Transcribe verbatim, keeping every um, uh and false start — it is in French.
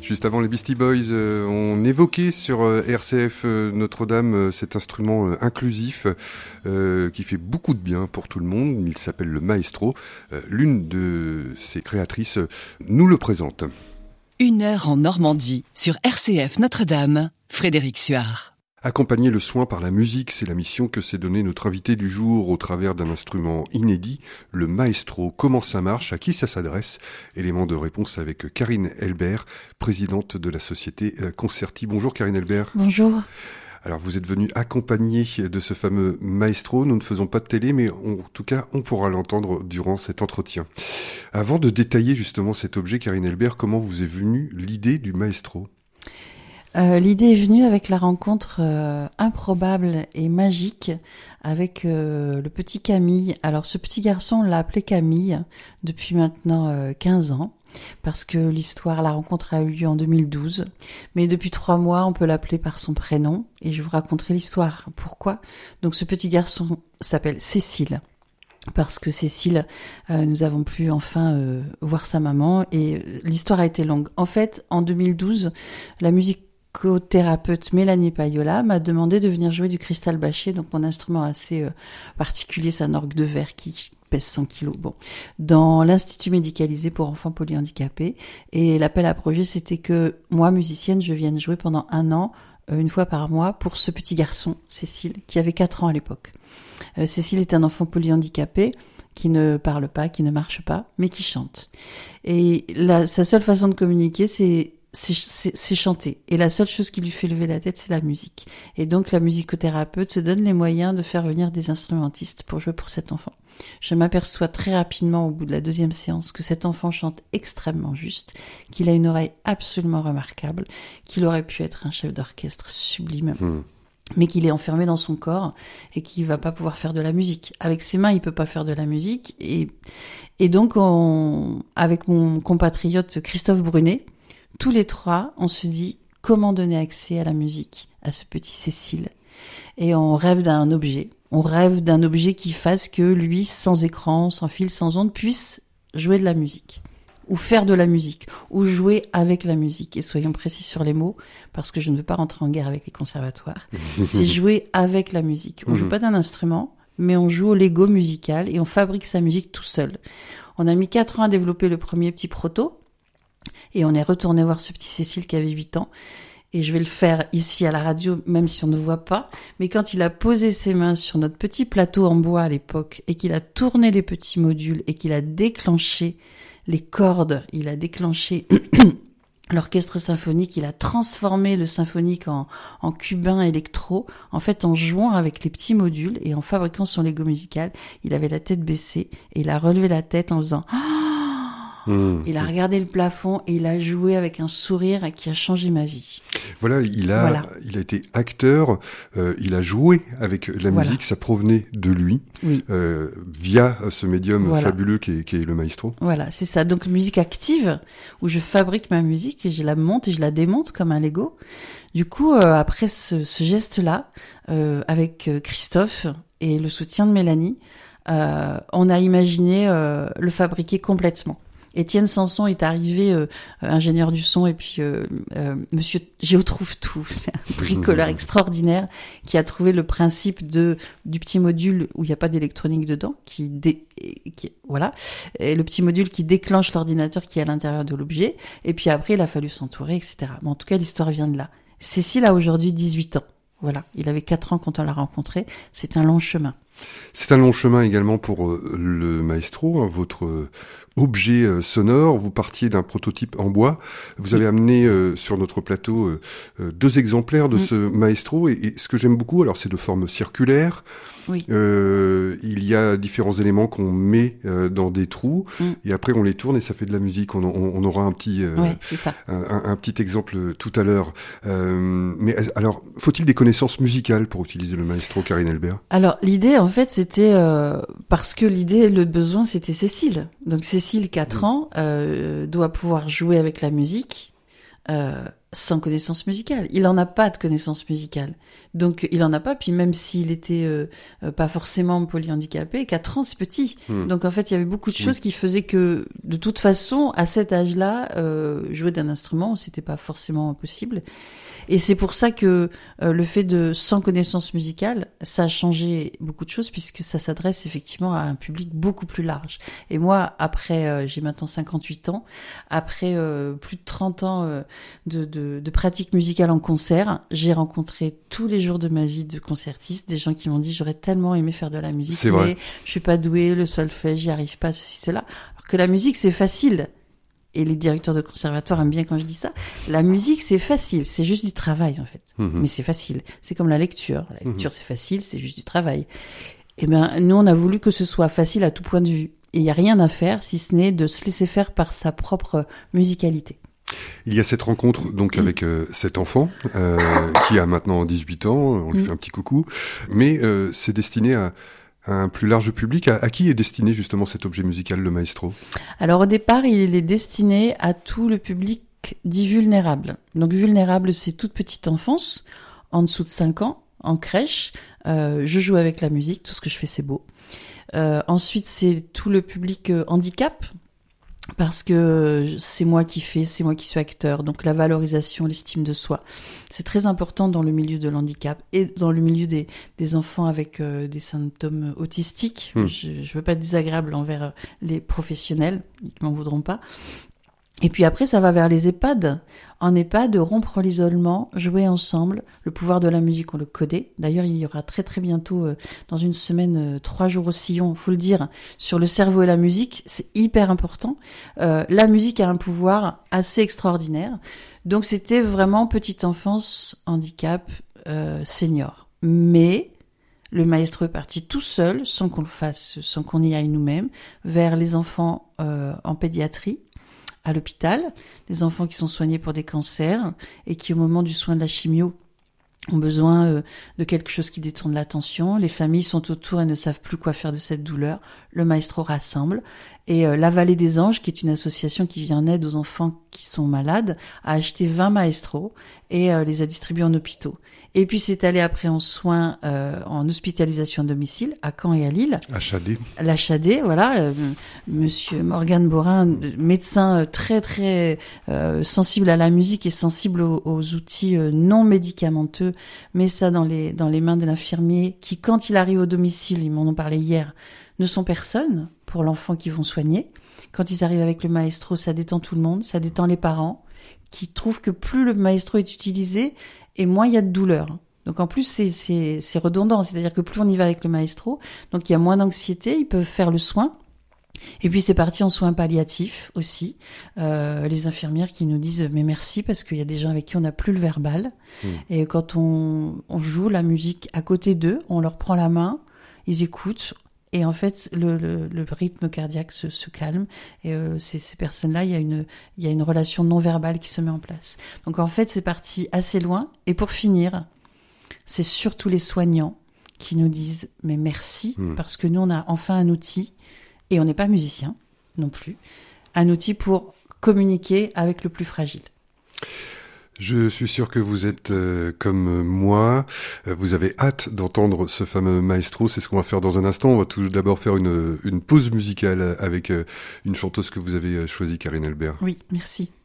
Juste avant les Beastie Boys, euh, on évoquait sur euh, R C F euh, Notre-Dame euh, cet instrument euh, inclusif euh, qui fait beaucoup de bien pour tout le monde. Il s'appelle le maestro. Euh, l'une de ses créatrices euh, nous le présente. Une heure en Normandie sur R C F Notre-Dame, Frédéric Suard. Accompagner le soin par la musique, c'est la mission que s'est donnée notre invité du jour au travers d'un instrument inédit, le maestro. Comment ça marche? À qui ça s'adresse? Élément de réponse avec Karine Elbert, présidente de la société Concerti. Bonjour Karine Elbert. Bonjour. Alors vous êtes venue accompagnée de ce fameux maestro. Nous ne faisons pas de télé, mais on, en tout cas, on pourra l'entendre durant cet entretien. Avant de détailler justement cet objet, Karine Elbert, comment vous est venue l'idée du maestro? Euh, l'idée est venue avec la rencontre euh, improbable et magique avec euh, le petit Camille. Alors ce petit garçon, on l'a appelé Camille depuis maintenant euh, quinze ans parce que l'histoire, la rencontre a eu lieu en deux mille douze. Mais depuis trois mois, on peut l'appeler par son prénom et je vous raconterai l'histoire. Pourquoi? Donc ce petit garçon s'appelle Cécile. Parce que Cécile, euh, nous avons pu enfin euh, voir sa maman et euh, l'histoire a été longue. En fait, en deux mille douze, la musique musicothérapeute Mélanie Payola m'a demandé de venir jouer du cristal bâché, donc mon instrument assez euh, particulier, c'est un orgue de verre qui pèse cent kilos, bon, dans l'Institut médicalisé pour enfants polyhandicapés. Et l'appel à projet, c'était que moi, musicienne, je vienne jouer pendant un an, euh, une fois par mois, pour ce petit garçon, Cécile, qui avait quatre ans à l'époque. Euh, Cécile est un enfant polyhandicapé, qui ne parle pas, qui ne marche pas, mais qui chante. Et la, sa seule façon de communiquer, c'est C'est, c'est, c'est chanter. Et la seule chose qui lui fait lever la tête, c'est la musique. Et donc, la musicothérapeute se donne les moyens de faire venir des instrumentistes pour jouer pour cet enfant. Je m'aperçois très rapidement, au bout de la deuxième séance, que cet enfant chante extrêmement juste, qu'il a une oreille absolument remarquable, qu'il aurait pu être un chef d'orchestre sublime. Mmh. Mais qu'il est enfermé dans son corps et qu'il va pas pouvoir faire de la musique. Avec ses mains, il peut pas faire de la musique. Et, et donc, on, avec mon compatriote Christophe Brunet, tous les trois, on se dit comment donner accès à la musique à ce petit Cécile. Et on rêve d'un objet. On rêve d'un objet qui fasse que lui, sans écran, sans fil, sans onde, puisse jouer de la musique. Ou faire de la musique. Ou jouer avec la musique. Et soyons précis sur les mots, parce que je ne veux pas rentrer en guerre avec les conservatoires. C'est jouer avec la musique. On joue pas d'un instrument, mais on joue au Lego musical et on fabrique sa musique tout seul. On a mis quatre ans à développer le premier petit proto. Et on est retourné voir ce petit Cécile qui avait huit ans. Et je vais le faire ici à la radio, même si on ne voit pas. Mais quand il a posé ses mains sur notre petit plateau en bois à l'époque, et qu'il a tourné les petits modules, et qu'il a déclenché les cordes, il a déclenché l'orchestre symphonique, il a transformé le symphonique en, en cubain électro, en fait en jouant avec les petits modules et en fabriquant son Lego musical, il avait la tête baissée, et il a relevé la tête en faisant... Mmh. Il a regardé le plafond et il a joué avec un sourire qui a changé ma vie. Voilà, il a, voilà. il a été acteur, euh, il a joué avec la voilà. musique, ça provenait de lui, oui. euh, via ce médium voilà. fabuleux qui est, qui est le maestro. Voilà, c'est ça. Donc musique active, où je fabrique ma musique et je la monte et je la démonte comme un Lego. Du coup, euh, après ce, ce geste-là, euh, avec Christophe et le soutien de Mélanie, euh, on a imaginé euh, le fabriquer complètement. Étienne Sanson est arrivé, euh, ingénieur du son, et puis euh, euh, Monsieur Géotrouve tout, c'est un bricoleur extraordinaire qui a trouvé le principe de du petit module où il n'y a pas d'électronique dedans, qui, dé, qui voilà, et le petit module qui déclenche l'ordinateur qui est à l'intérieur de l'objet. Et puis après, il a fallu s'entourer, et cetera. Mais en tout cas, l'histoire vient de là. Cécile a aujourd'hui dix-huit ans. Voilà, il avait quatre ans quand on l'a rencontré. C'est un long chemin. C'est un long chemin également pour euh, le maestro, hein, votre euh, objet euh, sonore. Vous partiez d'un prototype en bois. Vous avez amené euh, sur notre plateau euh, euh, deux exemplaires de mmh. ce maestro. Et, et ce que j'aime beaucoup, alors c'est de forme circulaire. Oui. Euh, il y a différents éléments qu'on met euh, dans des trous mmh. et après on les tourne et ça fait de la musique. On, on, on aura un petit, euh, ouais, c'est ça. Un, un, un petit exemple tout à l'heure. Euh, mais alors, faut-il des connaissances musicales pour utiliser le maestro, Karine Elbert? Alors l'idée, en fait, c'était euh, parce que l'idée, le besoin, c'était Cécile. Donc Cécile, quatre mmh. ans, euh, doit pouvoir jouer avec la musique. Euh, sans connaissance musicale. Il en a pas de connaissance musicale. Donc, il en a pas. Puis même s'il était euh, euh, pas forcément polyhandicapé, quatre ans, c'est petit. Mmh. Donc, en fait, il y avait beaucoup de choses oui. qui faisaient que, de toute façon, à cet âge-là, euh, jouer d'un instrument, c'était pas forcément possible. Et c'est pour ça que euh, le fait de sans connaissance musicale, ça a changé beaucoup de choses puisque ça s'adresse effectivement à un public beaucoup plus large. Et moi, après, euh, j'ai maintenant cinquante-huit ans, après euh, plus de trente ans euh, de, de, de pratique musicale en concert, j'ai rencontré tous les jours de ma vie de concertiste des gens qui m'ont dit j'aurais tellement aimé faire de la musique, c'est mais vrai. Je suis pas douée, le solfège, j'y arrive pas, ceci, cela. Alors que la musique, c'est facile. Et les directeurs de conservatoire aiment bien quand je dis ça. La musique, c'est facile. C'est juste du travail, en fait. Mmh. Mais c'est facile. C'est comme la lecture. La lecture, mmh. c'est facile. C'est juste du travail. Eh ben, nous, on a voulu que ce soit facile à tout point de vue. Et il n'y a rien à faire, si ce n'est de se laisser faire par sa propre musicalité. Il y a cette rencontre donc mmh. avec euh, cet enfant euh, qui a maintenant dix-huit ans. On lui mmh. fait un petit coucou. Mais euh, c'est destiné à... un plus large public. À, à qui est destiné justement cet objet musical, le maestro ? Alors au départ, il est destiné à tout le public dit vulnérable. Donc vulnérable, c'est toute petite enfance, en dessous de cinq ans, en crèche. Euh, je joue avec la musique, tout ce que je fais, c'est beau. Euh, ensuite, c'est tout le public euh, handicap, parce que c'est moi qui fais, c'est moi qui suis acteur. Donc la valorisation, l'estime de soi, c'est très important dans le milieu de l'handicap et dans le milieu des, des enfants avec euh, des symptômes autistiques. Mmh. Je ne veux pas être désagréable envers les professionnels, ils m'en voudront pas. Et puis après, ça va vers les EHPAD. En EHPAD, rompre l'isolement, jouer ensemble. Le pouvoir de la musique, on le connaît. D'ailleurs, il y aura très très bientôt, euh, dans une semaine, euh, trois jours au sillon, faut le dire, sur le cerveau et la musique. C'est hyper important. Euh, la musique a un pouvoir assez extraordinaire. Donc, c'était vraiment petite enfance, handicap, euh, senior. Mais le maestro est parti tout seul, sans qu'on le fasse, sans qu'on y aille nous-mêmes, vers les enfants euh, en pédiatrie, à l'hôpital, des enfants qui sont soignés pour des cancers et qui, au moment du soin de la chimio, ont besoin euh, de quelque chose qui détourne l'attention. Les familles sont autour et ne savent plus quoi faire de cette douleur. Le maestro rassemble. Et euh, la Vallée des Anges, qui est une association qui vient en aide aux enfants qui sont malades, a acheté vingt maestros et euh, les a distribués en hôpitaux. Et puis c'est allé après en soins, euh, en hospitalisation à domicile, à Caen et à Lille. À Chadé. La Chadé, voilà. Euh, Monsieur Morgane Borin, médecin très très euh, sensible à la musique et sensible aux, aux outils euh, non médicamenteux, met ça dans les dans les mains de l'infirmier qui, quand il arrive au domicile, ils m'en ont parlé hier, ne sont personne pour l'enfant qu'ils vont soigner. Quand ils arrivent avec le maestro, ça détend tout le monde, ça détend les parents, qui trouvent que plus le maestro est utilisé, et moins il y a de douleur. Donc en plus, c'est, c'est, c'est redondant, c'est-à-dire que plus on y va avec le maestro, donc il y a moins d'anxiété, ils peuvent faire le soin. Et puis c'est parti en soins palliatifs aussi. Euh, les infirmières qui nous disent mais merci parce qu'il y a des gens avec qui on n'a plus le verbal. Mmh. Et quand on, on joue la musique à côté d'eux, on leur prend la main, ils écoutent. Et en fait, le, le, le rythme cardiaque se, se calme. Et euh, ces, ces personnes-là, il y a une, il y a une relation non verbale qui se met en place. Donc en fait, c'est parti assez loin. Et pour finir, c'est surtout les soignants qui nous disent mais merci mmh. parce que nous on a enfin un outil et on n'est pas musicien non plus, un outil pour communiquer avec le plus fragile. Je suis sûr que vous êtes euh, comme moi, vous avez hâte d'entendre ce fameux maestro, c'est ce qu'on va faire dans un instant. On va tout d'abord faire une, une pause musicale avec euh, une chanteuse que vous avez choisie, Karine Albert. Oui, merci.